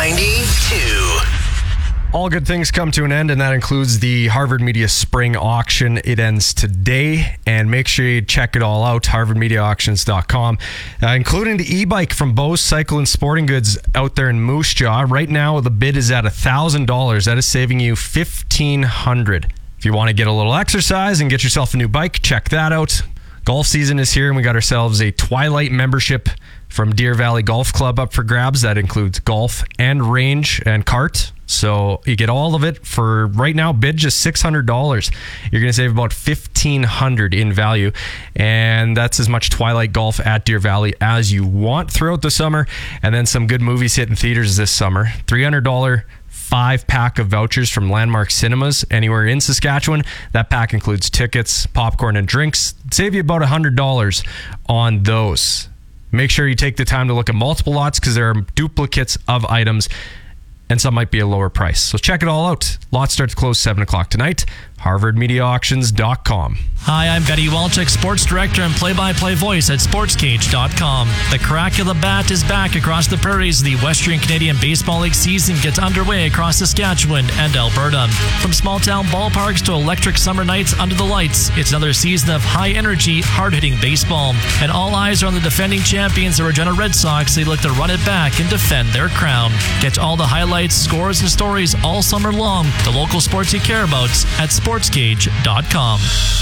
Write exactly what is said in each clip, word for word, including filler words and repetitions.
ninety-two. All good things come to an end, and that includes the Harvard Media Spring Auction. It ends today, and make sure you check it all out, harvard media auctions dot com, uh, including the e-bike from Bose Cycle and Sporting Goods out there in Moose Jaw. Right now, the bid is at one thousand dollars. That is saving you fifteen hundred dollars. If you want to get a little exercise and get yourself a new bike, check that out. Golf season is here, and we got ourselves a Twilight membership from Deer Valley Golf Club up for grabs. That includes golf and range and cart. So you get all of it for right now, bid just six hundred dollars. You're going to save about fifteen hundred dollars in value. And that's as much Twilight golf at Deer Valley as you want throughout the summer. And then some good movies hitting theaters this summer. three hundred dollars five pack of vouchers from Landmark Cinemas anywhere in Saskatchewan. That pack includes tickets, popcorn, and drinks. Save you about one hundred dollars on those. Make sure you take the time to look at multiple lots because there are duplicates of items and some might be a lower price. So check it all out. Lots start to close seven o'clock tonight. harvard media auctions dot com. Hi, I'm Betty Walczyk, sports director and play-by-play voice at sports cage dot com. The crack of the bat is back across the prairies. The Western Canadian Baseball League season gets underway across Saskatchewan and Alberta. From small-town ballparks to electric summer nights under the lights, it's another season of high-energy, hard-hitting baseball. And all eyes are on the defending champions, the Regina Red Sox. They look to run it back and defend their crown. Catch all the highlights, scores, and stories all summer long. The local sports you care about at sports cage dot com.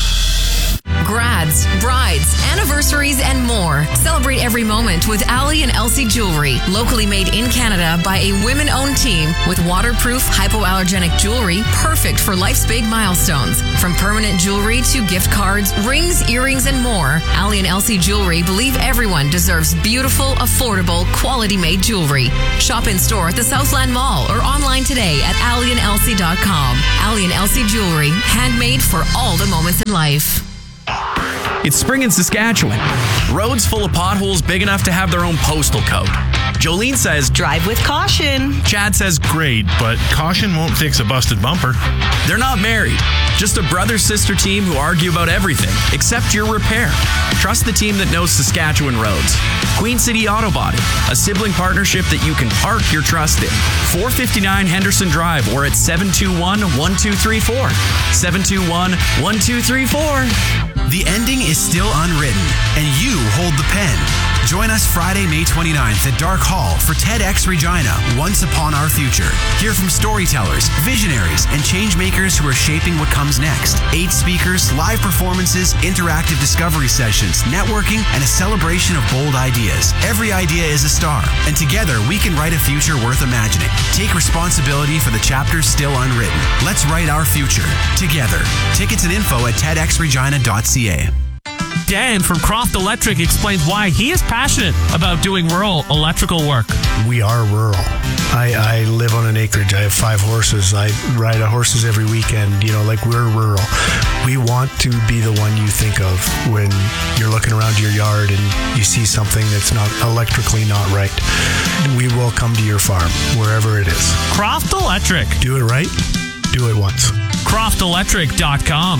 Grads, brides, anniversaries, and more. Celebrate every moment with Ali and Elsie Jewelry. Locally made in Canada by a women-owned team with waterproof, hypoallergenic jewelry perfect for life's big milestones. From permanent jewelry to gift cards, rings, earrings, and more, Ali and Elsie Jewelry believe everyone deserves beautiful, affordable, quality-made jewelry. Shop in store at the Southland Mall or online today at ali and elsie dot com. Ali and Elsie Jewelry, handmade for all the moments in life. It's spring in Saskatchewan. Roads full of potholes big enough to have their own postal code. Jolene says, drive with caution. Chad says, great, but caution won't fix a busted bumper. They're not married. Just a brother-sister team who argue about everything, except your repair. Trust the team that knows Saskatchewan roads. Queen City Auto Body, a sibling partnership that you can park your trust in. four fifty-nine Henderson Drive or at seven two one, one two three four. seven two one, one two three four. The ending is still unwritten, and you hold the pen. Join us Friday, May twenty-ninth at Dark Hall for TEDx Regina, Once Upon Our Future. Hear from storytellers, visionaries, and changemakers who are shaping what comes next. Eight speakers, live performances, interactive discovery sessions, networking, and a celebration of bold ideas. Every idea is a star, and together we can write a future worth imagining. Take responsibility for the chapters still unwritten. Let's write our future together. Tickets and info at ted x regina dot c a. Dan from Croft Electric explains why he is passionate about doing rural electrical work. We are rural. I, I live on an acreage. I have five horses. I ride horses every weekend. You know, like we're rural. We want to be the one you think of when you're looking around your yard and you see something that's not electrically not right. We will come to your farm, wherever it is. Croft Electric. Do it right. Do it once. croft electric dot com.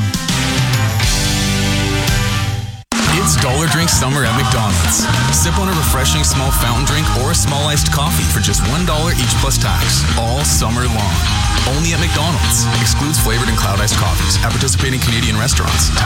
It's Dollar Drink Summer at McDonald's. Sip on a refreshing small fountain drink or a small iced coffee for just one dollar each plus tax, all summer long. Only at McDonald's. Excludes flavored and cloud iced coffees at participating Canadian restaurants.